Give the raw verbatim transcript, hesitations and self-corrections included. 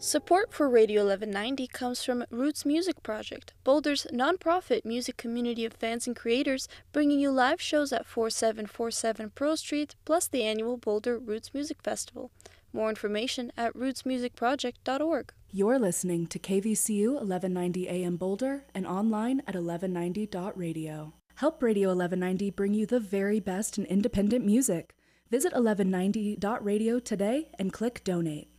Support for Radio eleven ninety comes from Roots Music Project, Boulder's nonprofit music community of fans and creators, bringing you live shows at forty-seven forty-seven Pearl Street, plus the annual Boulder Roots Music Festival. More information at roots music project dot org. You're listening to K V C U eleven ninety A M Boulder and online at eleven ninety dot radio. Help Radio eleven ninety bring you the very best in independent music. Visit eleven ninety dot radio today and click Donate.